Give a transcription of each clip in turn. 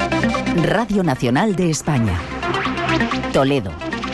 Radio Nacional de España. Toledo.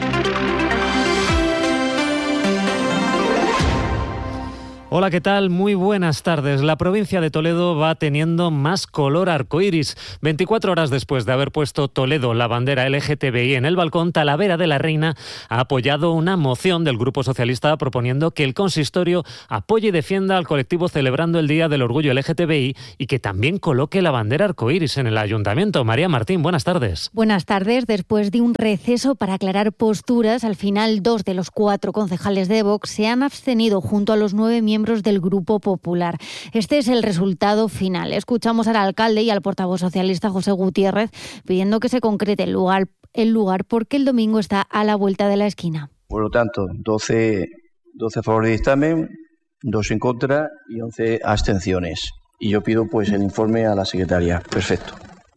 Hola, ¿qué tal? Muy buenas tardes. La provincia de Toledo va teniendo más color arcoíris. 24 horas después de haber puesto Toledo la bandera LGTBI en el balcón, Talavera de la Reina ha apoyado una moción del Grupo Socialista proponiendo que el consistorio apoye y defienda al colectivo celebrando el Día del Orgullo LGTBI y que también coloque la bandera arcoíris en el ayuntamiento. María Martín, buenas tardes. Buenas tardes. Después de un receso para aclarar posturas, al final 2 de los 4 concejales de Vox se han abstenido junto a los 9 miembros del Grupo Popular. Este es el resultado final. Escuchamos al alcalde y al portavoz socialista José Gutiérrez pidiendo que se concrete el lugar porque el domingo está a la vuelta de la esquina. Por lo tanto, 12 a favor de dictamen, 2 en contra y 11 abstenciones. Y yo pido pues el informe a la secretaria. Perfecto.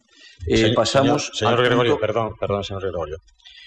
Pasamos señor Gregorio, perdón, señor Gregorio.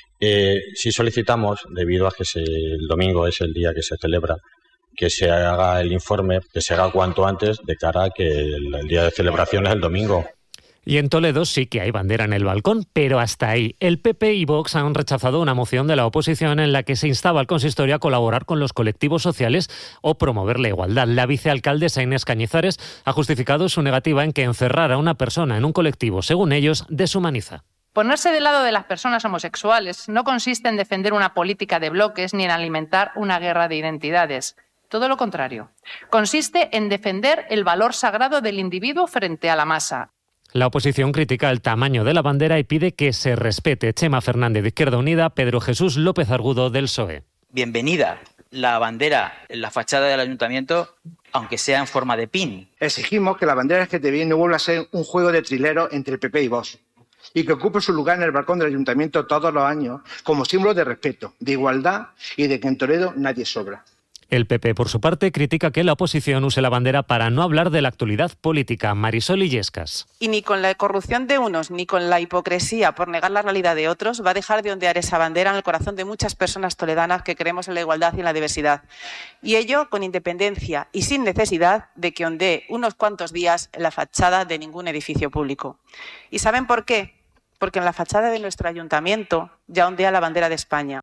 Sí solicitamos, debido a que el domingo es el día que se celebra, que se haga el informe, que se haga cuanto antes, de cara a que el día de celebración es el domingo. Y en Toledo sí que hay bandera en el balcón, pero hasta ahí. El PP y Vox han rechazado una moción de la oposición en la que se instaba al consistorio a colaborar con los colectivos sociales o promover la igualdad. La vicealcaldesa Inés Cañizares ha justificado su negativa en que encerrar a una persona en un colectivo, según ellos, deshumaniza. Ponerse del lado de las personas homosexuales no consiste en defender una política de bloques ni en alimentar una guerra de identidades. Todo lo contrario. Consiste en defender el valor sagrado del individuo frente a la masa. La oposición critica el tamaño de la bandera y pide que se respete. Chema Fernández de Izquierda Unida, Pedro Jesús López Argudo del PSOE. Bienvenida la bandera en la fachada del ayuntamiento, aunque sea en forma de pin. Exigimos que la bandera LGTBI no vuelva a ser un juego de trilero entre el PP y Vox y que ocupe su lugar en el balcón del ayuntamiento todos los años como símbolo de respeto, de igualdad y de que en Toledo nadie sobra. El PP, por su parte, critica que la oposición use la bandera para no hablar de la actualidad política. Marisol Illescas. Y ni con la corrupción de unos, ni con la hipocresía por negar la realidad de otros, va a dejar de ondear esa bandera en el corazón de muchas personas toledanas que creemos en la igualdad y en la diversidad. Y ello con independencia y sin necesidad de que ondee unos cuantos días en la fachada de ningún edificio público. ¿Y saben por qué? Porque en la fachada de nuestro ayuntamiento ya ondea la bandera de España.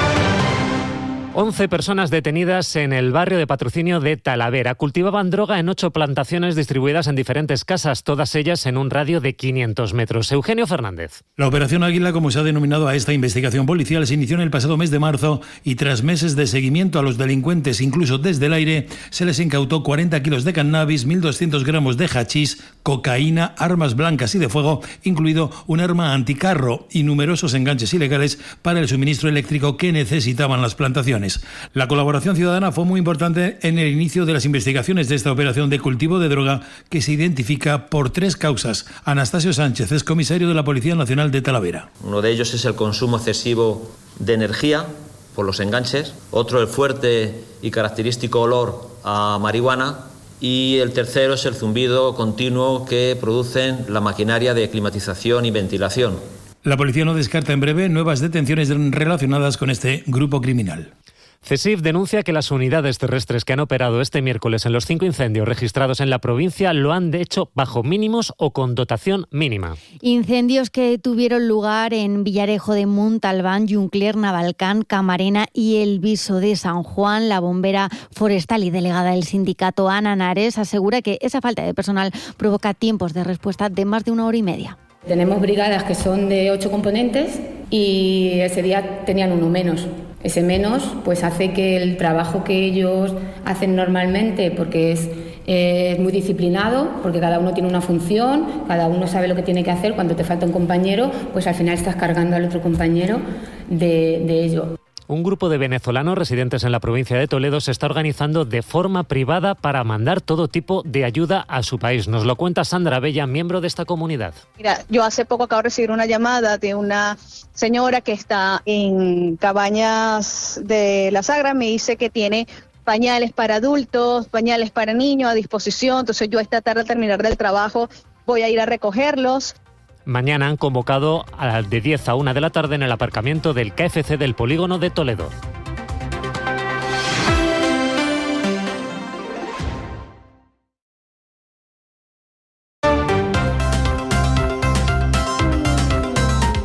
11 personas detenidas en el barrio de Patrocinio de Talavera. Cultivaban droga en 8 plantaciones distribuidas en diferentes casas, todas ellas en un radio de 500 metros. Eugenio Fernández. La Operación Águila, como se ha denominado a esta investigación policial, se inició en el pasado mes de marzo y tras meses de seguimiento a los delincuentes, incluso desde el aire, se les incautó 40 kilos de cannabis, 1.200 gramos de hachís, cocaína, armas blancas y de fuego, incluido un arma anticarro y numerosos enganches ilegales para el suministro eléctrico que necesitaban las plantaciones. La colaboración ciudadana fue muy importante en el inicio de las investigaciones de esta operación de cultivo de droga que se identifica por 3 causas. Anastasio Sánchez es comisario de la Policía Nacional de Talavera. Uno de ellos es el consumo excesivo de energía por los enganches, otro el fuerte y característico olor a marihuana y el tercero es el zumbido continuo que producen la maquinaria de climatización y ventilación. La policía no descarta en breve nuevas detenciones relacionadas con este grupo criminal. CESIF denuncia que las unidades terrestres que han operado este miércoles en los 5 incendios registrados en la provincia lo han hecho bajo mínimos o con dotación mínima. Incendios que tuvieron lugar en Villarejo de Montalbán, Juncler, Navalcán, Camarena y El Viso de San Juan. La bombera forestal y delegada del sindicato Ana Nares asegura que esa falta de personal provoca tiempos de respuesta de más de 1 hora y media. Tenemos brigadas que son de 8 componentes y ese día tenían uno menos. Ese menos pues hace que el trabajo que ellos hacen normalmente, porque es muy disciplinado, porque cada uno tiene una función, cada uno sabe lo que tiene que hacer, cuando te falta un compañero, pues al final estás cargando al otro compañero de ello. Un grupo de venezolanos residentes en la provincia de Toledo se está organizando de forma privada para mandar todo tipo de ayuda a su país. Nos lo cuenta Sandra Bella, miembro de esta comunidad. Mira, yo hace poco acabo de recibir una llamada de una señora que está en Cabañas de la Sagra. Me dice que tiene pañales para adultos, pañales para niños a disposición. Entonces yo esta tarde al terminar del trabajo voy a ir a recogerlos. Mañana han convocado de 10 a 1 de la tarde en el aparcamiento del KFC del polígono de Toledo.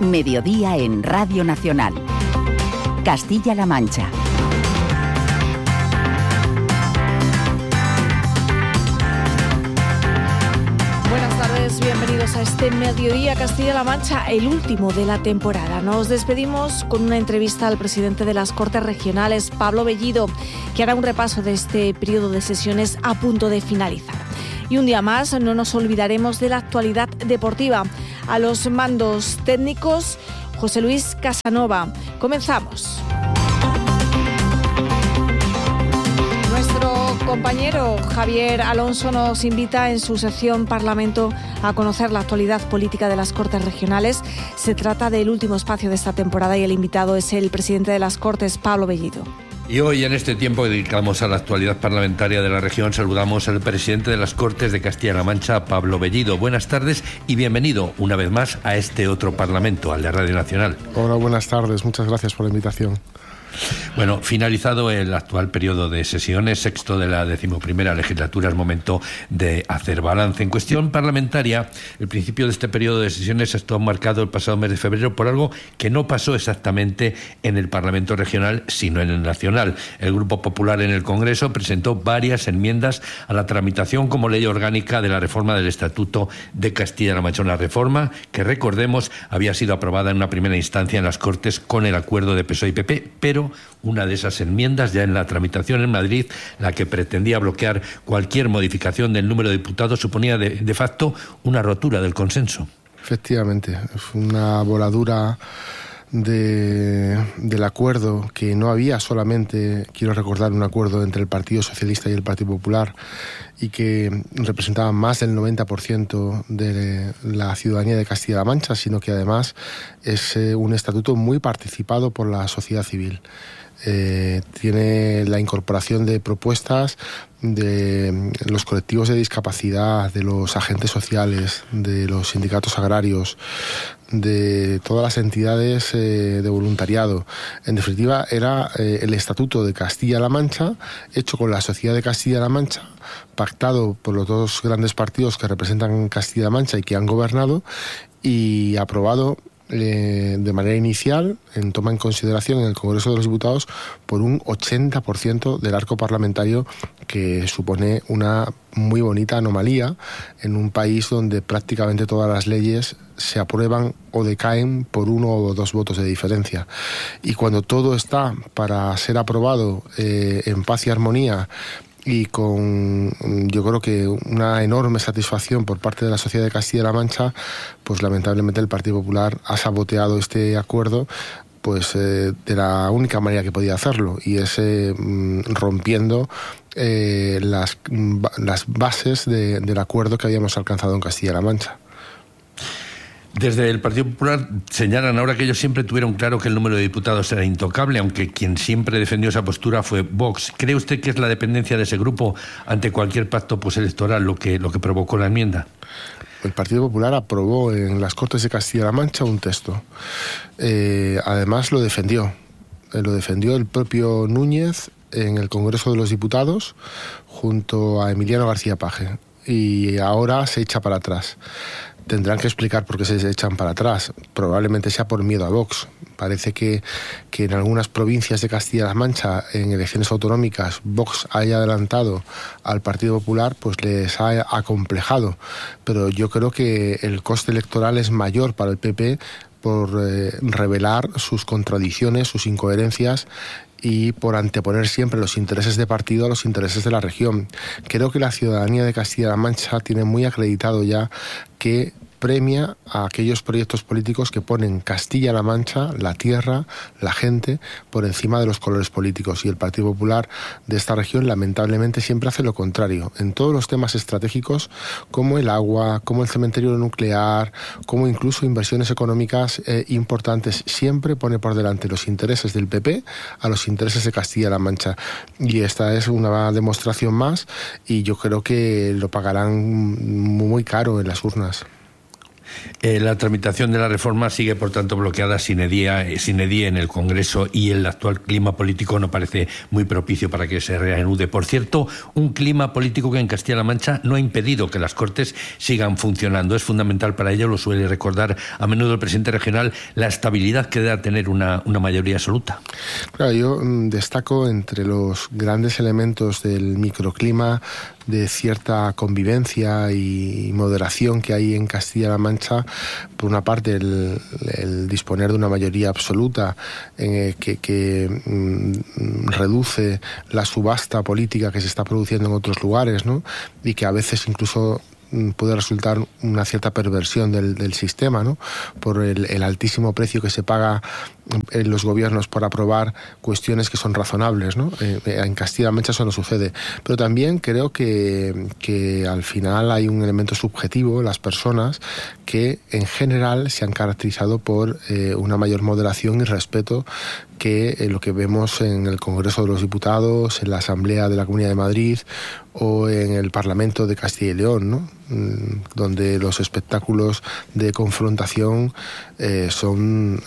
Mediodía en Radio Nacional. Castilla-La Mancha. Buenas tardes, bienvenidos a este Mediodía Castilla-La Mancha, el último de la temporada. Nos despedimos con una entrevista al presidente de las Cortes Regionales, Pablo Bellido, que hará un repaso de este periodo de sesiones a punto de finalizar. Y un día más no nos olvidaremos de la actualidad deportiva. A los mandos técnicos, José Luis Casanova. Comenzamos. Nuestro compañero Javier Alonso nos invita en su sección Parlamento a conocer la actualidad política de las Cortes Regionales. Se trata del último espacio de esta temporada y el invitado es el presidente de las Cortes, Pablo Bellido. Y hoy, en este tiempo que dedicamos a la actualidad parlamentaria de la región, saludamos al presidente de las Cortes de Castilla-La Mancha, Pablo Bellido. Buenas tardes y bienvenido una vez más a este otro Parlamento, al de Radio Nacional. Hola, buenas tardes. Muchas gracias por la invitación. Bueno, finalizado el actual periodo de sesiones, sexto de la 11ª legislatura, es momento de hacer balance. En cuestión parlamentaria, el principio de este periodo de sesiones estuvo marcado el pasado mes de febrero por algo que no pasó exactamente en el Parlamento regional, sino en el nacional. El Grupo Popular en el Congreso presentó varias enmiendas a la tramitación como ley orgánica de la reforma del Estatuto de Castilla-La Mancha. Una reforma que, recordemos, había sido aprobada en una primera instancia en las Cortes con el acuerdo de PSOE y PP, pero una de esas enmiendas ya en la tramitación en Madrid, la que pretendía bloquear cualquier modificación del número de diputados, suponía de facto una rotura del consenso. Efectivamente, fue una voladura del acuerdo, que no había solamente, quiero recordar, un acuerdo entre el Partido Socialista y el Partido Popular, y que representaba más del 90% de la ciudadanía de Castilla-La Mancha, sino que además es un estatuto muy participado por la sociedad civil. Tiene la incorporación de propuestas de los colectivos de discapacidad, de los agentes sociales, de los sindicatos agrarios, de todas las entidades de voluntariado. En definitiva, era el Estatuto de Castilla-La Mancha, hecho con la sociedad de Castilla-La Mancha, pactado por los dos grandes partidos que representan Castilla-La Mancha y que han gobernado, y aprobado de manera inicial, en toma en consideración en el Congreso de los Diputados, por un 80% del arco parlamentario, que supone una muy bonita anomalía en un país donde prácticamente todas las leyes se aprueban o decaen por 1 o 2 votos de diferencia. Y cuando todo está para ser aprobado en paz y armonía, y con, yo creo que una enorme satisfacción por parte de la sociedad de Castilla-La Mancha, pues lamentablemente el Partido Popular ha saboteado este acuerdo, pues de la única manera que podía hacerlo, y es rompiendo las bases del acuerdo que habíamos alcanzado en Castilla-La Mancha. Desde el Partido Popular señalan ahora que ellos siempre tuvieron claro que el número de diputados era intocable, aunque quien siempre defendió esa postura fue Vox. ¿Cree usted que es la dependencia de ese grupo ante cualquier pacto electoral lo que provocó la enmienda? El Partido Popular aprobó en las Cortes de Castilla-La Mancha un texto. Además lo defendió el propio Núñez en el Congreso de los Diputados junto a Emiliano García Paje, y ahora se echa para atrás. Tendrán que explicar por qué se echan para atrás. Probablemente sea por miedo a Vox. Parece que en algunas provincias de Castilla-La Mancha, en elecciones autonómicas, Vox haya adelantado al Partido Popular, pues les ha acomplejado. Pero yo creo que el coste electoral es mayor para el PP por revelar sus contradicciones, sus incoherencias, y por anteponer siempre los intereses de partido a los intereses de la región. Creo que la ciudadanía de Castilla-La Mancha tiene muy acreditado ya que premia a aquellos proyectos políticos que ponen Castilla-La Mancha, la tierra, la gente, por encima de los colores políticos. Y el Partido Popular de esta región, lamentablemente, siempre hace lo contrario. En todos los temas estratégicos, como el agua, como el cementerio nuclear, como incluso inversiones económicas importantes, siempre pone por delante los intereses del PP a los intereses de Castilla-La Mancha. Y esta es una demostración más, y yo creo que lo pagarán muy caro en las urnas. La tramitación de la reforma sigue, por tanto, bloqueada sine die en el Congreso, y el actual clima político no parece muy propicio para que se reanude. Por cierto, un clima político que en Castilla-La Mancha no ha impedido que las Cortes sigan funcionando. Es fundamental para ello, lo suele recordar a menudo el presidente regional, la estabilidad que debe tener una mayoría absoluta. Claro, yo destaco entre los grandes elementos del microclima de cierta convivencia y moderación que hay en Castilla-La Mancha, por una parte el disponer de una mayoría absoluta que reduce la subasta política que se está produciendo en otros lugares, ¿no? Y que a veces incluso puede resultar una cierta perversión del sistema, ¿no? Por el altísimo precio que se paga en los gobiernos por aprobar cuestiones que son razonables, ¿no? En Castilla-La Mancha eso no sucede. Pero también creo que al final hay un elemento subjetivo, las personas que en general se han caracterizado por una mayor moderación y respeto que lo que vemos en el Congreso de los Diputados, en la Asamblea de la Comunidad de Madrid o en el Parlamento de Castilla y León, ¿no? Donde los espectáculos de confrontación son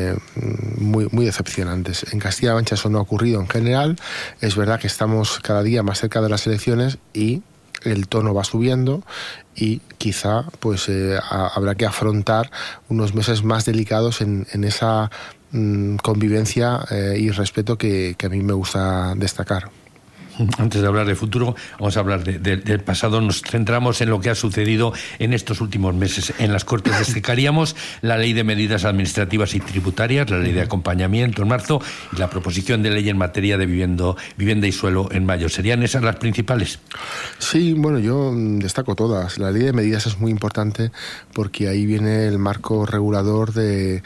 muy decepcionantes. En Castilla-La Mancha eso no ha ocurrido en general. Es verdad que estamos cada día más cerca de las elecciones y el tono va subiendo, y quizá pues habrá que afrontar unos meses más delicados en esa convivencia y respeto que a mí me gusta destacar. Antes de hablar de futuro, vamos a hablar del pasado. Nos centramos en lo que ha sucedido en estos últimos meses. En las Cortes destacaríamos la Ley de Medidas Administrativas y Tributarias, la Ley de Acompañamiento en marzo y la proposición de ley en materia de vivienda y suelo en mayo. ¿Serían esas las principales? Sí, bueno, yo destaco todas. La Ley de Medidas es muy importante porque ahí viene el marco regulador de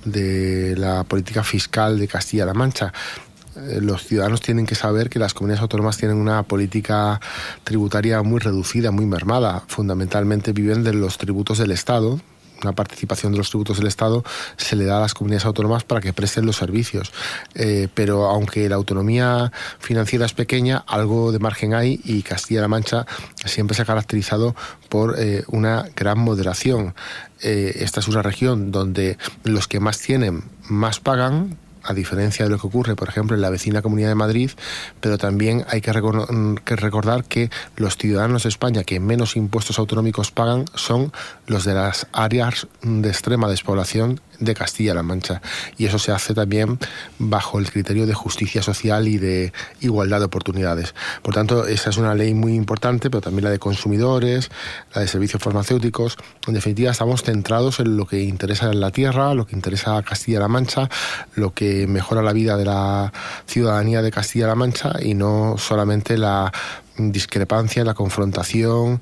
la política fiscal de Castilla-La Mancha. Los ciudadanos tienen que saber que las comunidades autónomas tienen una política tributaria muy reducida, muy mermada. Fundamentalmente viven de los tributos del Estado. Una participación de los tributos del Estado se le da a las comunidades autónomas para que presten los servicios. Pero aunque la autonomía financiera es pequeña, algo de margen hay, y Castilla-La Mancha siempre se ha caracterizado por una gran moderación. Esta es una región donde los que más tienen más pagan, a diferencia de lo que ocurre, por ejemplo, en la vecina Comunidad de Madrid, pero también hay que recordar que los ciudadanos de España que menos impuestos autonómicos pagan son los de las áreas de extrema despoblación de Castilla-La Mancha, y eso se hace también bajo el criterio de justicia social y de igualdad de oportunidades. Por tanto, esa es una ley muy importante, pero también la de consumidores, la de servicios farmacéuticos. En definitiva, estamos centrados en lo que interesa en la tierra, lo que interesa a Castilla-La Mancha, lo que mejora la vida de la ciudadanía de Castilla-La Mancha, y no solamente la discrepancia, la confrontación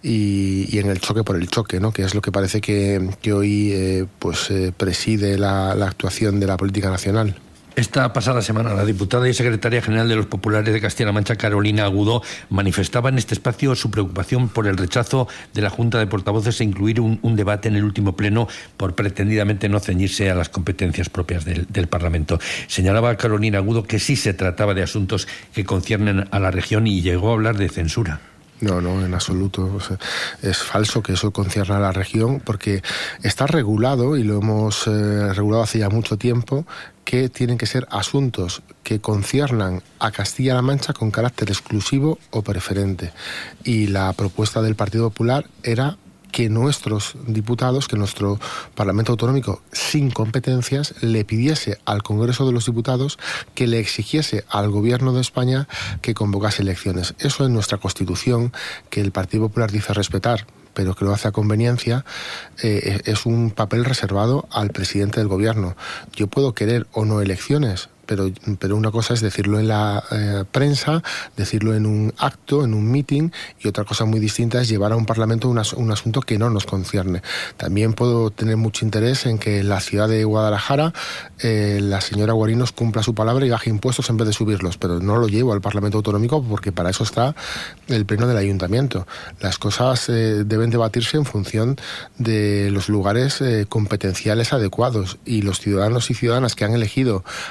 y en el choque por el choque, ¿no? Que es lo que parece que hoy preside la actuación de la política nacional. Esta pasada semana la diputada y secretaria general de los Populares de Castilla-La Mancha, Carolina Agudo, manifestaba en este espacio su preocupación por el rechazo de la Junta de Portavoces a incluir un debate en el último pleno por pretendidamente no ceñirse a las competencias propias del Parlamento. Señalaba Carolina Agudo que sí se trataba de asuntos que conciernen a la región y llegó a hablar de censura. No, en absoluto. O sea, es falso que eso concierna a la región, porque está regulado, y lo hemos regulado hace ya mucho tiempo, que tienen que ser asuntos que conciernan a Castilla-La Mancha con carácter exclusivo o preferente. Y la propuesta del Partido Popular era que nuestros diputados, que nuestro Parlamento Autonómico sin competencias, le pidiese al Congreso de los Diputados que le exigiese al Gobierno de España que convocase elecciones. Eso en nuestra Constitución, que el Partido Popular dice respetar, pero que lo hace a conveniencia, es un papel reservado al presidente del Gobierno. Yo puedo querer o no elecciones, pero una cosa es decirlo en la prensa, decirlo en un acto, en un meeting, y otra cosa muy distinta es llevar a un Parlamento un asunto que no nos concierne. También puedo tener mucho interés en que en la ciudad de Guadalajara la señora Guarinos cumpla su palabra y baje impuestos en vez de subirlos, pero no lo llevo al Parlamento Autonómico porque para eso está el Pleno del Ayuntamiento. Las cosas deben debatirse en función de los lugares competenciales adecuados, y los ciudadanos y ciudadanas que han elegido a representantes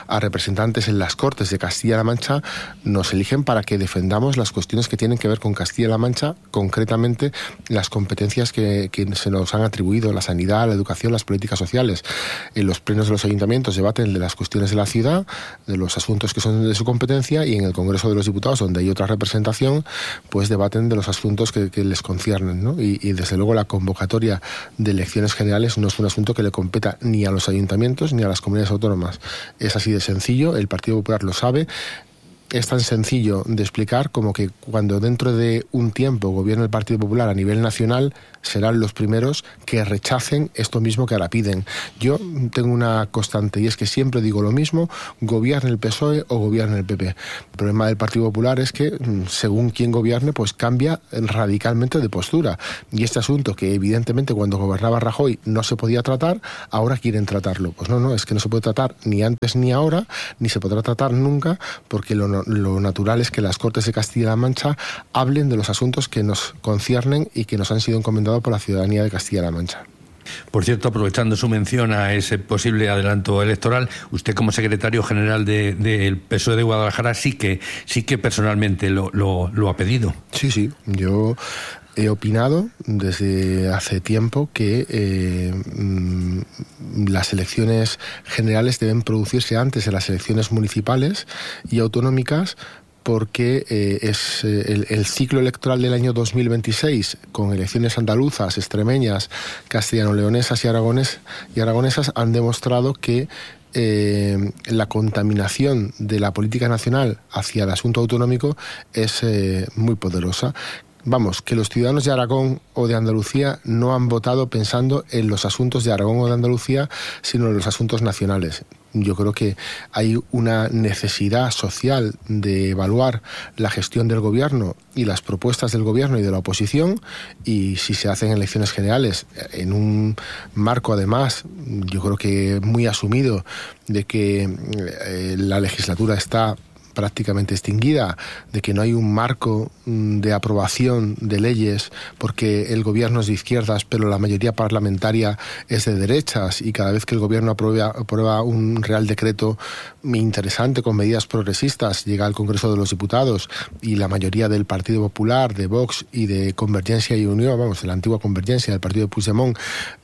representantes en las Cortes de Castilla-La Mancha nos eligen para que defendamos las cuestiones que tienen que ver con Castilla-La Mancha, concretamente las competencias que se nos han atribuido, la sanidad, la educación, las políticas sociales. En los plenos de los ayuntamientos debaten de las cuestiones de la ciudad, de los asuntos que son de su competencia, y en el Congreso de los Diputados, donde hay otra representación, pues debaten de los asuntos que les conciernen, ¿no? Y desde luego la convocatoria de elecciones generales no es un asunto que le competa ni a los ayuntamientos ni a las comunidades autónomas. Es así de sencillo, el Partido Popular lo sabe. Es tan sencillo de explicar como que cuando dentro de un tiempo gobierne el Partido Popular a nivel nacional, serán los primeros que rechacen esto mismo que ahora piden. Yo tengo una constante y es que siempre digo lo mismo, gobierne el PSOE o gobierne el PP. El problema del Partido Popular es que según quien gobierne, pues cambia radicalmente de postura. Y este asunto que evidentemente cuando gobernaba Rajoy no se podía tratar, ahora quieren tratarlo. Pues no, es que no se puede tratar ni antes ni ahora, ni se podrá tratar nunca, porque lo natural es que las Cortes de Castilla-La Mancha hablen de los asuntos que nos conciernen y que nos han sido encomendados por la ciudadanía de Castilla-La Mancha. Por cierto, aprovechando su mención a ese posible adelanto electoral, usted como secretario general del PSOE de Guadalajara sí que personalmente lo ha pedido. Sí, yo he opinado desde hace tiempo que las elecciones generales deben producirse antes de las elecciones municipales y autonómicas, porque es el ciclo electoral del año 2026, con elecciones andaluzas, extremeñas, castellano-leonesas y aragonesas, han demostrado que la contaminación de la política nacional hacia el asunto autonómico es muy poderosa. Vamos, que los ciudadanos de Aragón o de Andalucía no han votado pensando en los asuntos de Aragón o de Andalucía, sino en los asuntos nacionales. Yo creo que hay una necesidad social de evaluar la gestión del gobierno y las propuestas del gobierno y de la oposición, y si se hacen elecciones generales en un marco, además, yo creo que muy asumido, de que la legislatura está prácticamente extinguida, de que no hay un marco de aprobación de leyes porque el gobierno es de izquierdas pero la mayoría parlamentaria es de derechas, y cada vez que el gobierno aprueba un real decreto interesante con medidas progresistas, llega al Congreso de los Diputados y la mayoría del Partido Popular, de Vox y de Convergencia y Unión, vamos, de la antigua Convergencia, del partido de Puigdemont,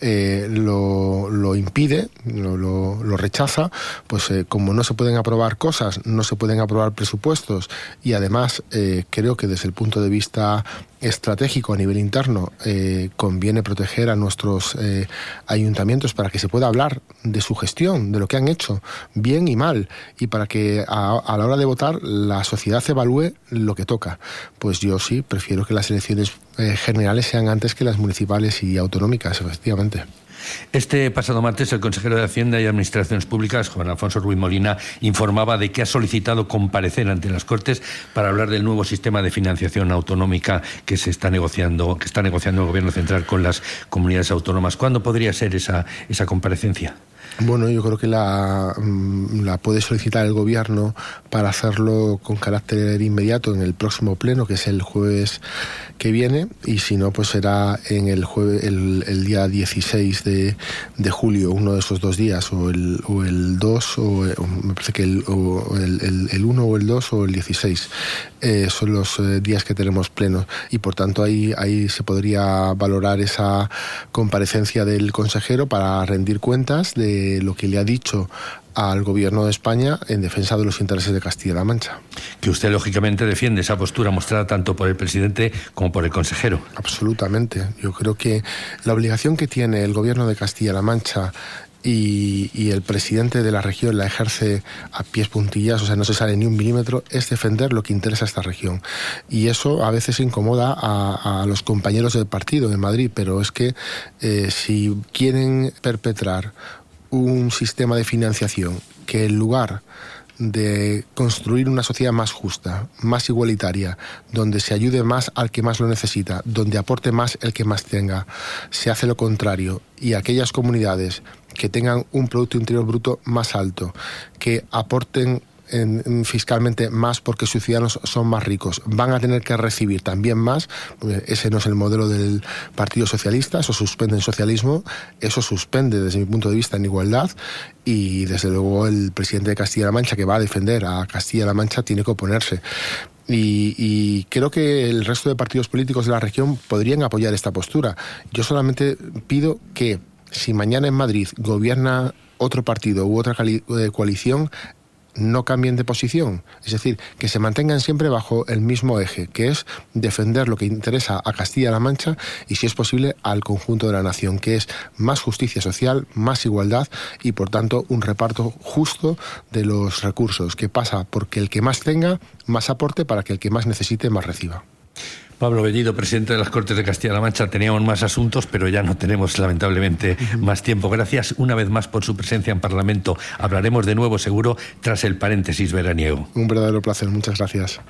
lo impide, lo rechaza, pues como no se pueden aprobar cosas, no se pueden aprobar presupuestos, y además creo que desde el punto de vista estratégico a nivel interno conviene proteger a nuestros ayuntamientos para que se pueda hablar de su gestión, de lo que han hecho, bien y mal, y para que a la hora de votar la sociedad evalúe lo que toca. Pues yo sí prefiero que las elecciones generales sean antes que las municipales y autonómicas, efectivamente. Este pasado martes, el consejero de Hacienda y Administraciones Públicas, Juan Alfonso Ruiz Molina, informaba de que ha solicitado comparecer ante las Cortes para hablar del nuevo sistema de financiación autonómica que está negociando el Gobierno central con las comunidades autónomas. ¿Cuándo podría ser esa comparecencia? Bueno, yo creo que la puede solicitar el Gobierno para hacerlo con carácter inmediato en el próximo pleno, que es el jueves que viene, y si no, pues será en el día 16 de julio, uno de esos dos días, o el 2, me parece que el 1 o el 2 o el 16. Son los días que tenemos plenos, y por tanto ahí se podría valorar esa comparecencia del consejero para rendir cuentas de lo que le ha dicho al Gobierno de España en defensa de los intereses de Castilla-La Mancha. Que usted lógicamente defiende esa postura mostrada tanto por el presidente como por el consejero. Absolutamente. Yo creo que la obligación que tiene el Gobierno de Castilla-La Mancha y el presidente de la región la ejerce a pies puntillas, o sea, no se sale ni un milímetro, es defender lo que interesa a esta región. Y eso a veces incomoda a los compañeros del partido en Madrid, pero es que si quieren perpetrar un sistema de financiación que en lugar de construir una sociedad más justa, más igualitaria, donde se ayude más al que más lo necesita, donde aporte más el que más tenga, se hace lo contrario, y aquellas comunidades que tengan un Producto Interior Bruto más alto, que aporten fiscalmente más porque sus ciudadanos son más ricos. Van a tener que recibir también más. Ese no es el modelo del Partido Socialista, eso suspende el socialismo, eso suspende desde mi punto de vista en igualdad, y desde luego el presidente de Castilla-La Mancha, que va a defender a Castilla-La Mancha, tiene que oponerse. Y creo que el resto de partidos políticos de la región podrían apoyar esta postura. Yo solamente pido que si mañana en Madrid gobierna otro partido u otra coalición, no cambien de posición, es decir, que se mantengan siempre bajo el mismo eje, que es defender lo que interesa a Castilla-La Mancha y, si es posible, al conjunto de la nación, que es más justicia social, más igualdad y, por tanto, un reparto justo de los recursos, que pasa porque el que más tenga, más aporte, para que el que más necesite, más reciba. Pablo Bellido, presidente de las Cortes de Castilla-La Mancha. Teníamos más asuntos, pero ya no tenemos, lamentablemente, más tiempo. Gracias una vez más por su presencia en Parlamento. Hablaremos de nuevo, seguro, tras el paréntesis veraniego. Un verdadero placer. Muchas gracias.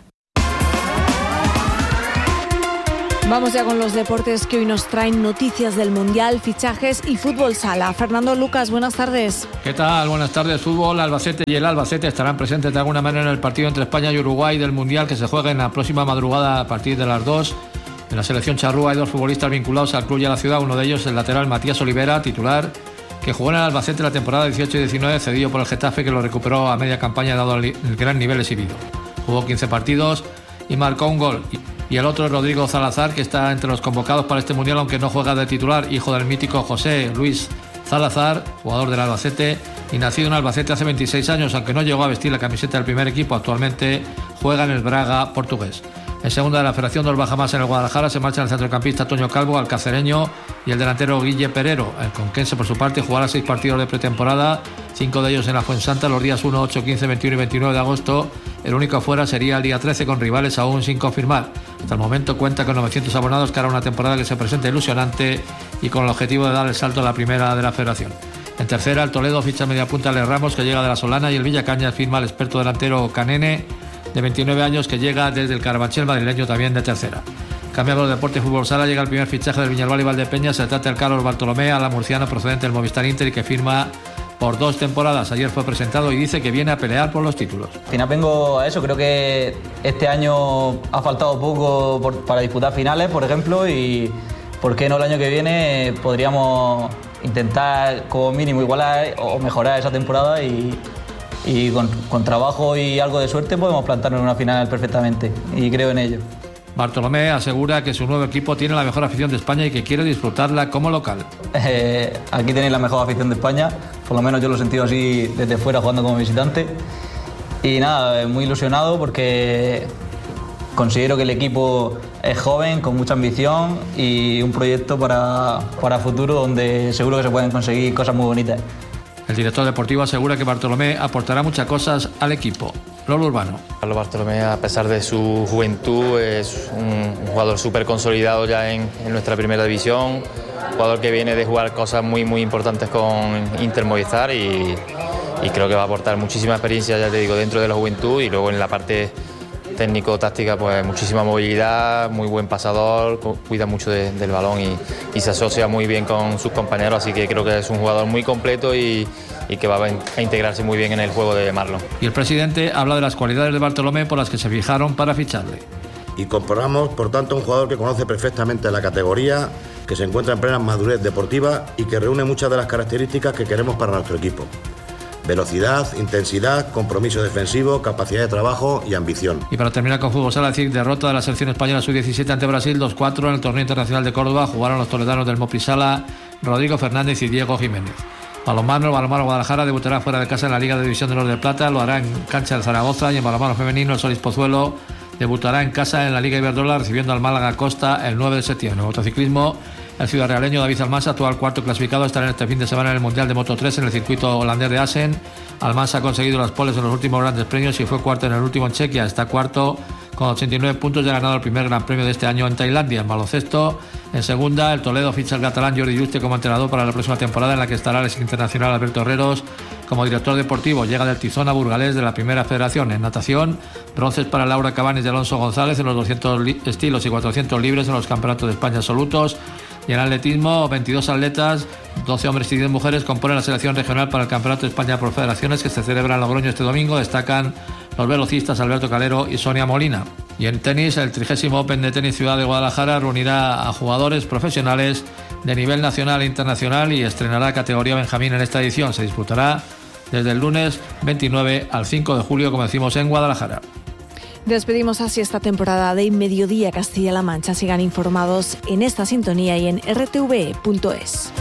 Vamos ya con los deportes, que hoy nos traen noticias del Mundial, fichajes y fútbol sala. Fernando Lucas, buenas tardes. ¿Qué tal? Buenas tardes. Fútbol, Albacete y el Albacete estarán presentes de alguna manera en el partido entre España y Uruguay del Mundial, que se juega en la próxima madrugada a partir de las 2. En la selección charrúa hay 2 futbolistas vinculados al club y a la ciudad. Uno de ellos, el lateral Matías Olivera, titular, que jugó en el Albacete la temporada 18 y 19, cedido por el Getafe, que lo recuperó a media campaña dado el gran nivel exhibido. Jugó 15 partidos y marcó un gol. Y el otro es Rodrigo Salazar, que está entre los convocados para este Mundial, aunque no juega de titular, hijo del mítico José Luis Salazar, jugador del Albacete y nacido en Albacete hace 26 años, aunque no llegó a vestir la camiseta del primer equipo. Actualmente juega en el Braga portugués. En segunda de la Federación 2 baja más en el Guadalajara, se marcha el centrocampista Toño Calvo, alcacereño, y el delantero Guille Perero. El conquense, por su parte, jugará 6 partidos de pretemporada, 5 de ellos en la Fuensanta, los días 1, 8, 15, 21 y 29 de agosto. El único fuera sería el día 13, con rivales aún sin confirmar. Hasta el momento cuenta con 900 abonados, cara a una temporada que se presenta ilusionante y con el objetivo de dar el salto a la primera de la Federación. En tercera, el Toledo ficha mediapunta a Les Ramos, que llega de la Solana, y el Villacañas firma al experto delantero Canene, de 29 años, que llega desde el Carabanchel madrileño, también de tercera. Cambiando de deporte y fútbol sala, llega el primer fichaje del Viñalbal y Valdepeñas. Se trata del Carlos Bartolomé, ala murciano procedente del Movistar Inter y que firma por 2 temporadas. Ayer fue presentado y dice que viene a pelear por los títulos. Al final vengo a eso, creo que este año ha faltado poco para disputar finales, por ejemplo, y por qué no el año que viene podríamos intentar como mínimo igualar o mejorar esa temporada y con trabajo y algo de suerte podemos plantarnos en una final perfectamente, y creo en ello. Bartolomé asegura que su nuevo equipo tiene la mejor afición de España y que quiere disfrutarla como local. Aquí tenéis la mejor afición de España, por lo menos yo lo he sentido así desde fuera jugando como visitante. Y nada, muy ilusionado porque considero que el equipo es joven, con mucha ambición y un proyecto para futuro donde seguro que se pueden conseguir cosas muy bonitas. El director deportivo asegura que Bartolomé aportará muchas cosas al equipo. Lolo Urbano. Carlos Bartolomé, a pesar de su juventud, es un jugador súper consolidado ya en nuestra primera división, un jugador que viene de jugar cosas muy importantes con Inter Movistar y creo que va a aportar muchísima experiencia, ya te digo, dentro de la juventud, y luego en la parte técnico-táctica, pues muchísima movilidad, muy buen pasador, cuida mucho del balón y se asocia muy bien con sus compañeros, así que creo que es un jugador muy completo y que va a integrarse muy bien en el juego de Marlon. Y el presidente habla de las cualidades de Bartolomé por las que se fijaron para ficharle. Incorporamos, por tanto, un jugador que conoce perfectamente la categoría, que se encuentra en plena madurez deportiva y que reúne muchas de las características que queremos para nuestro equipo: velocidad, intensidad, compromiso defensivo, capacidad de trabajo y ambición. Y para terminar con fútbol sala, decir derrota de la selección española sub-17 ante Brasil 2-4 en el torneo internacional de Córdoba. Jugaron los toledanos del Moprisala, Rodrigo Fernández y Diego Jiménez. Balonmano, el balonmano Guadalajara debutará fuera de casa en la Liga de División de Honor de Plata, lo hará en cancha del Zaragoza, y en balonmano femenino el Solís Pozuelo debutará en casa en la Liga Iberdrola, recibiendo al Málaga Costa el 9 de septiembre. En motociclismo, el ciudadrealeño David Almansa, actual cuarto clasificado, estará en este fin de semana en el Mundial de Moto 3 en el circuito holandés de Assen. Almansa ha conseguido las poles en los últimos grandes premios y fue cuarto en el último en Chequia. Está cuarto con 89 puntos y ha ganado el primer gran premio de este año en Tailandia. En baloncesto, en segunda, el Toledo ficha al catalán Jordi Juste como entrenador para la próxima temporada, en la que estará el ex internacional Alberto Herreros como director deportivo. Llega del Tizona Burgalés de la Primera Federación. En natación, bronces para Laura Cabanes y Alonso González en los 200 estilos y 400 libres en los campeonatos de España absolutos. Y en atletismo, 22 atletas, 12 hombres y 10 mujeres componen la selección regional para el Campeonato de España por Federaciones que se celebra en Logroño este domingo. Destacan los velocistas Alberto Calero y Sonia Molina. Y en tenis, el 30º Open de Tenis Ciudad de Guadalajara reunirá a jugadores profesionales de nivel nacional e internacional y estrenará categoría Benjamín en esta edición. Se disputará desde el lunes 29 al 5 de julio, como decimos, en Guadalajara. Despedimos así esta temporada de Mediodía Castilla-La Mancha. Sigan informados en esta sintonía y en rtv.es.